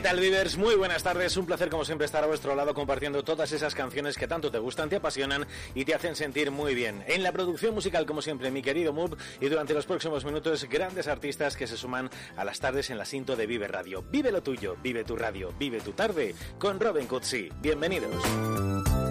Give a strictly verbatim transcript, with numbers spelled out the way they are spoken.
¿Qué tal, Vivers? Muy buenas tardes, un placer como siempre estar a vuestro lado compartiendo todas esas canciones que tanto te gustan, te apasionan y te hacen sentir muy bien. En la producción musical, como siempre, mi querido Mub, y durante los próximos minutos, grandes artistas que se suman a las tardes en la cinta de Vive Radio. Vive lo tuyo, vive tu radio, vive tu tarde, con Robin Cutsi. Bienvenidos.